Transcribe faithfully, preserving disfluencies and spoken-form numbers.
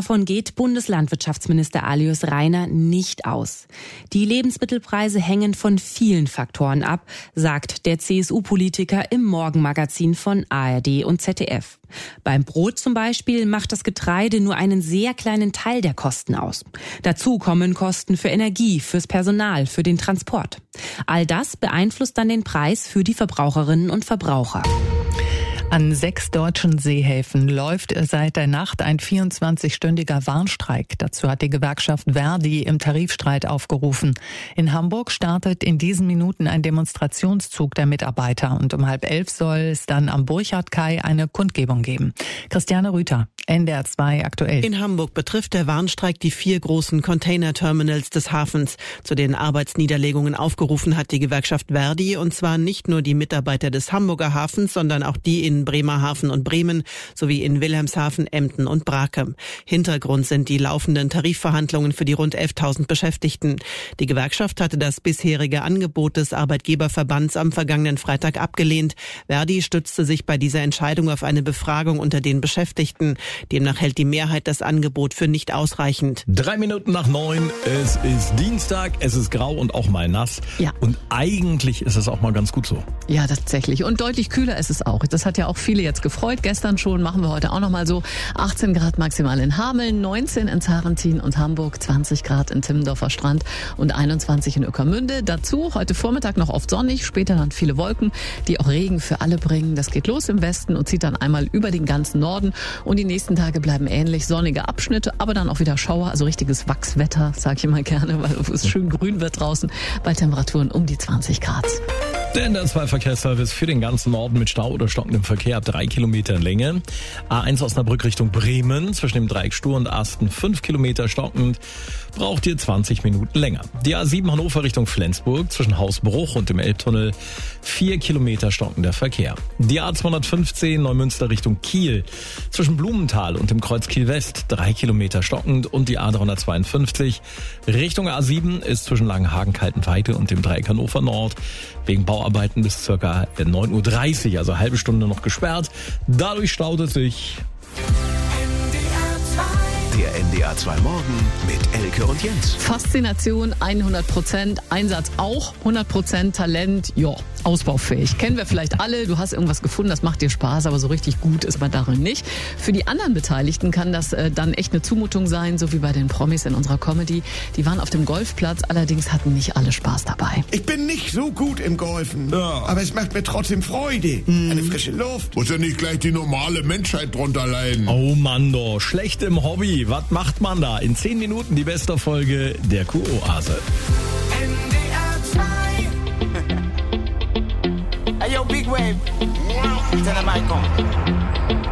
Davon geht Bundeslandwirtschaftsminister Alois Rainer nicht aus. Die Lebensmittelpreise hängen von vielen Faktoren ab, sagt der C S U-Politiker im Morgenmagazin von A R D und Z D F. Beim Brot zum Beispiel macht das Getreide nur einen sehr kleinen Teil der Kosten aus. Dazu kommen Kosten für Energie, fürs Personal, für den Transport. All das beeinflusst dann den Preis für die Verbraucherinnen und Verbraucher. An sechs deutschen Seehäfen läuft seit der Nacht ein vierundzwanzigstündiger Warnstreik. Dazu hat die Gewerkschaft ver.di im Tarifstreit aufgerufen. In Hamburg startet in diesen Minuten ein Demonstrationszug der Mitarbeiter und um halb elf soll es dann am Burchardkai eine Kundgebung geben. Christiane Rüther, N D R zwei aktuell. In Hamburg betrifft der Warnstreik die vier großen Container-Terminals des Hafens. Zu den Arbeitsniederlegungen aufgerufen hat die Gewerkschaft ver.di, und zwar nicht nur die Mitarbeiter des Hamburger Hafens, sondern auch die in Bremerhaven und Bremen sowie in Wilhelmshaven, Emden und Brakel. Hintergrund sind die laufenden Tarifverhandlungen für die rund elftausend Beschäftigten. Die Gewerkschaft hatte das bisherige Angebot des Arbeitgeberverbands am vergangenen Freitag abgelehnt. ver.di stützte sich bei dieser Entscheidung auf eine Befragung unter den Beschäftigten. Demnach hält die Mehrheit das Angebot für nicht ausreichend. Drei Minuten nach neun, es ist Dienstag, es ist grau und auch mal nass. Ja. Und eigentlich ist es auch mal ganz gut so. Ja, tatsächlich. Und deutlich kühler ist es auch. Das hat ja auch viele jetzt gefreut. Gestern schon, machen wir heute auch nochmal so. achtzehn Grad maximal in Hameln, neunzehn in Zarentin und Hamburg, zwanzig Grad in Timmendorfer Strand und einundzwanzig in Ueckermünde. Dazu heute Vormittag noch oft sonnig, später dann viele Wolken, die auch Regen für alle bringen. Das geht los im Westen und zieht dann einmal über den ganzen Norden. Und die nächsten Tage bleiben ähnlich, sonnige Abschnitte, aber dann auch wieder Schauer, also richtiges Wachswetter, sag ich immer gerne, weil es schön grün wird draußen, bei Temperaturen um die zwanzig Grad. Der N D R zwei Verkehrsservice für den ganzen Norden mit Stau oder stockendem Verkehr ab drei Kilometer in Länge. A eins Osnabrück Richtung Bremen zwischen dem Dreieck Stur und Asten fünf Kilometer stockend. Braucht ihr zwanzig Minuten länger. Die A sieben Hannover Richtung Flensburg zwischen Hausbruch und dem Elbtunnel vier Kilometer stockender Verkehr. Die A zweihundertfünfzehn Neumünster Richtung Kiel zwischen Blumenthal und dem Kreuz Kiel West drei Kilometer stockend. Und die A dreihundertzweiundfünfzig Richtung A sieben ist zwischen Langenhagen Kaltenweite und dem Dreieck Hannover Nord wegen Bauarbeiten bis circa neun Uhr dreißig, also eine halbe Stunde noch gesperrt. Dadurch staut es sich. Der N D R zwei Morgen mit Elke und Jens. Faszination hundert Prozent, Einsatz auch hundert Prozent, Talent, ja, ausbaufähig. Kennen wir vielleicht alle, du hast irgendwas gefunden, das macht dir Spaß, aber so richtig gut ist man darin nicht. Für die anderen Beteiligten kann das äh, dann echt eine Zumutung sein, so wie bei den Promis in unserer Comedy. Die waren auf dem Golfplatz, allerdings hatten nicht alle Spaß dabei. Ich bin nicht so gut im Golfen, Ja. aber es macht mir trotzdem Freude. Eine frische Luft. Muss ja nicht gleich die normale Menschheit drunter leiden. Oh Mann, doch, schlecht im Hobby. Was macht man da? In zehn Minuten die beste Folge der Kuroase. N D R zwei. Hey yo, Big Wave. Tell them I come.